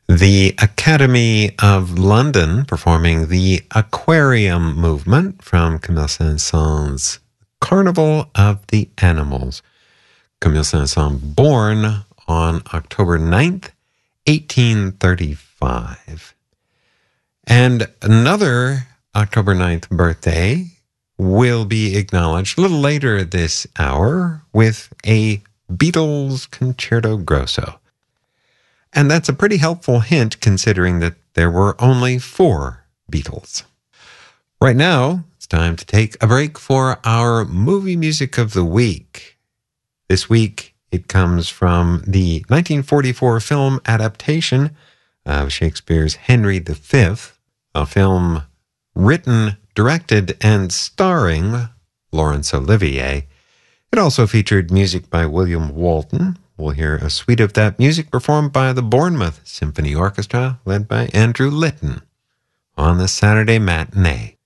The Academy of London performing the Aquarium movement from Camille Saint-Saëns' Carnival of the Animals. Camille Saint-Saëns born on October 9th, 1835. And another October 9th birthday will be acknowledged a little later this hour with a Beatles Concerto Grosso. And that's a pretty helpful hint considering that there were only 4 Beatles. Right now, it's time to take a break for our movie music of the week. This week, it comes from the 1944 film adaptation of Shakespeare's Henry V, a film written, directed, and starring Laurence Olivier. It also featured music by William Walton. We'll hear a suite of that music performed by the Bournemouth Symphony Orchestra, led by Andrew Litton, on the Saturday matinee.